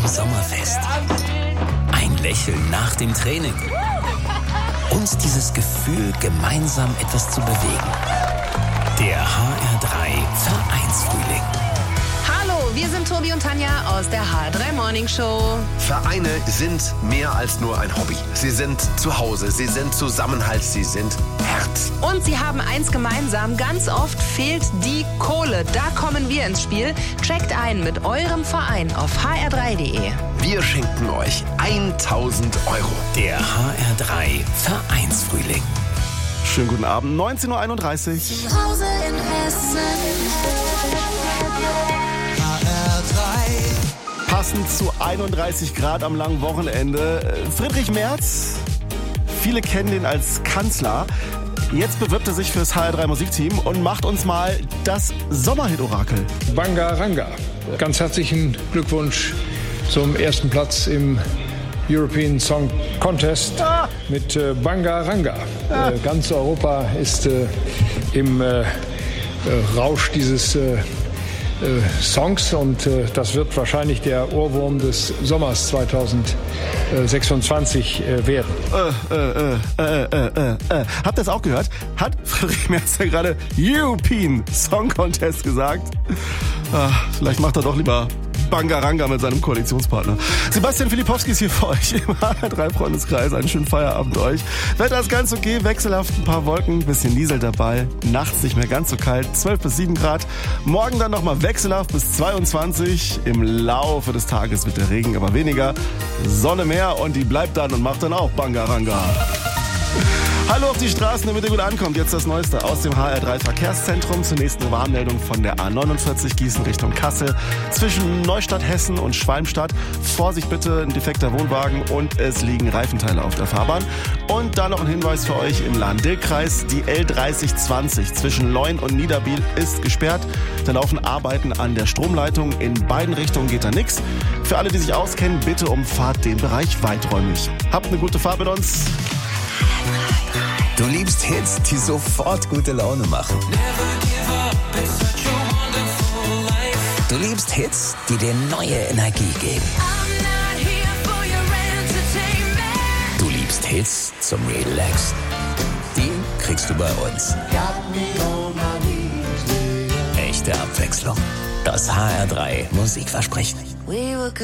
am Sommerfest. Ein Lächeln nach dem Training. Und dieses Gefühl, gemeinsam etwas zu bewegen. Der HR3 Vereinsfrühling. Hallo, wir sind Tobi und Tanja aus der HR3 Morning Show. Vereine sind mehr als nur ein Hobby. Sie sind zu Hause, sie sind Zusammenhalt, sie sind Herz. Und sie haben eins gemeinsam, ganz oft fehlt die Kohle. Da kommen wir ins Spiel. Checkt ein mit eurem Verein auf hr3.de. Wir schenken euch 1.000 Euro. Der HR3 Vereinsfrühling. Schönen guten Abend, 19.31 Uhr. Zu Hause in Hessen. Passend zu 31 Grad am langen Wochenende. Friedrich Merz, viele kennen ihn als Kanzler. Jetzt bewirbt er sich fürs HR3 Musikteam und macht uns mal das Sommerhit-Orakel. Bangaranga. Ganz herzlichen Glückwunsch zum ersten Platz im European Song Contest mit Bangaranga. Ganz Europa ist im Rausch dieses Songs und das wird wahrscheinlich der Ohrwurm des Sommers 2026 werden. Habt ihr das auch gehört? Hat Friedrich Merz ja gerade European Song Contest gesagt? Vielleicht macht er doch lieber Bangaranga mit seinem Koalitionspartner. Sebastian Filipowski ist hier für euch im HR3-Freundeskreis. Einen schönen Feierabend euch. Wetter ist ganz okay, wechselhaft, ein paar Wolken, ein bisschen Niesel dabei. Nachts nicht mehr ganz so kalt, 12 bis 7 Grad. Morgen dann nochmal wechselhaft bis 22. Im Laufe des Tages wird der Regen aber weniger. Sonne mehr und die bleibt dann und macht dann auch Bangaranga. Hallo auf die Straßen, damit ihr gut ankommt. Jetzt das Neueste aus dem HR3 Verkehrszentrum. Zunächst eine Warnmeldung von der A49 Gießen Richtung Kassel. Zwischen Neustadt, Hessen und Schwalmstadt. Vorsicht bitte, ein defekter Wohnwagen und es liegen Reifenteile auf der Fahrbahn. Und da noch ein Hinweis für euch im Lahn-Dill-Kreis. Die L3020 zwischen Leun und Niederbiel ist gesperrt. Da laufen Arbeiten an der Stromleitung. In beiden Richtungen geht da nichts. Für alle, die sich auskennen, bitte umfahrt den Bereich weiträumig. Habt eine gute Fahrt mit uns. Du liebst Hits, die sofort gute Laune machen. Du liebst Hits, die dir neue Energie geben. Du liebst Hits zum Relaxen. Die kriegst du bei uns. Echte Abwechslung. Das HR3 Musikversprechen.